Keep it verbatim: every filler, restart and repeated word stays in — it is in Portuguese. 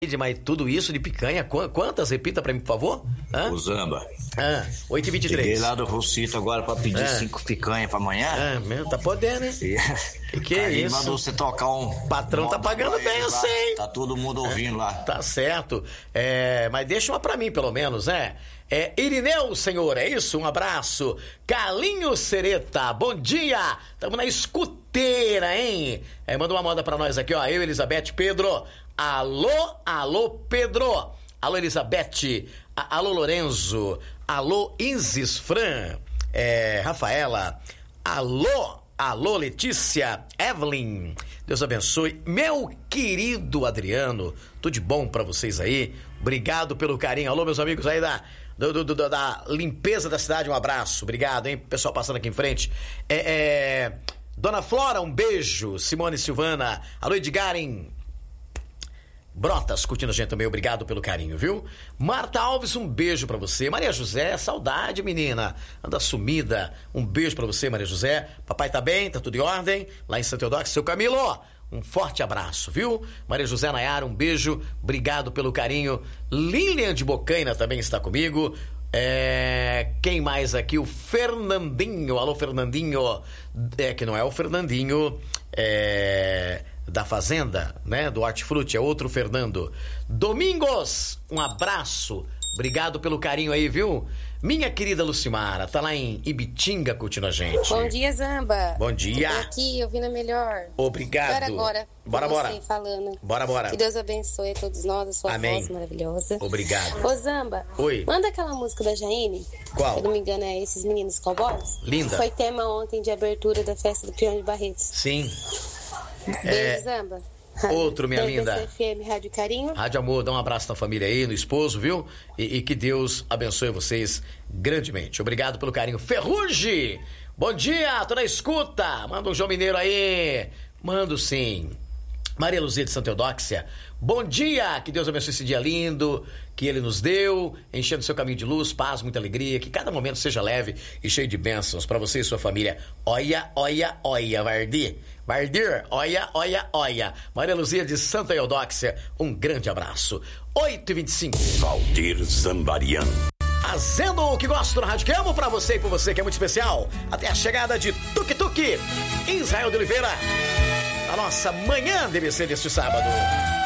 Mas tudo isso de picanha, quantas? Repita pra mim, por favor. Hã? O Zamba. Ah, oito e vinte e três. Cheguei lá do Rocito agora pra pedir ah. cinco picanhas pra amanhã. Ah, meu, tá podendo, hein? E... Que que é aí isso? mandou você tocar um... Patrão tá pagando bem, eu sei. Tá todo mundo ouvindo lá. Tá certo. É, mas deixa uma pra mim, pelo menos, né? É Irineu, senhor, é isso? Um abraço. Carlinho Sereta, bom dia. Tamo na escuteira, hein? É, manda uma moda pra nós aqui, ó. Eu, Elizabeth, Pedro. Alô, alô, Pedro. Alô, Elizabeth. A, alô, Lorenzo. Alô, Isis Fran. É, Rafaela. Alô, alô, Letícia. Evelyn. Deus abençoe. Meu querido Adriano, tudo de bom pra vocês aí. Obrigado pelo carinho. Alô, meus amigos aí da, do, do, do, da limpeza da cidade. Um abraço. Obrigado, hein? Pessoal passando aqui em frente. É, é... Dona Flora, um beijo. Simone Silvana. Alô, Edgaren Brotas, curtindo a gente também, obrigado pelo carinho, viu? Marta Alves, um beijo pra você. Maria José, saudade, menina, anda sumida. Um beijo pra você, Maria José. Papai tá bem, tá tudo em ordem? Lá em Santo Eudóxio, seu Camilo, um forte abraço, viu? Maria José Nayara, um beijo, obrigado pelo carinho. Lilian de Bocaina também está comigo. É... Quem mais aqui? O Fernandinho, alô, Fernandinho. É que não é o Fernandinho, é... da Fazenda, né, do Hortifruti, é outro Fernando. Domingos, um abraço, obrigado pelo carinho aí, viu? Minha querida Lucimara, tá lá em Ibitinga curtindo a gente. Bom dia, Zamba. Bom dia. Tô aqui, ouvindo a melhor. Obrigado. Bora agora. Bora, bora. Você falando. Bora, bora. Que Deus abençoe a todos nós, a sua Amém. voz maravilhosa. Obrigado. Ô, Zamba. Oi. Manda aquela música da Jaine. Qual? Se eu não me engano, é Esses Meninos Cowboys. Linda. Foi tema ontem de abertura da festa do Peão de Barretos. Sim. Beijo, É... Zamba. Outro, minha linda. F M, Rádio Carinho. Rádio Amor, dá um abraço na família aí, no esposo, viu? E, e que Deus abençoe vocês grandemente. Obrigado pelo carinho. Ferrugem! Bom dia, tô na escuta. Manda um João Mineiro aí. Mando sim. Maria Luzia de Santa Eudóxia, bom dia, que Deus abençoe esse dia lindo que Ele nos deu, enchendo seu caminho de luz, paz, muita alegria, que cada momento seja leve e cheio de bênçãos para você e sua família. Olha, olha, olha, Vardir, Vardir, olha, olha, olha. Maria Luzia de Santa Eudóxia, um grande abraço. oito e vinte e cinco. Valdir Zambariano. Fazendo o que gosto na Rádio que amo pra você e por você, que é muito especial. Até a chegada de Tuk Tuk, Israel de Oliveira. A nossa manhã deve ser deste sábado.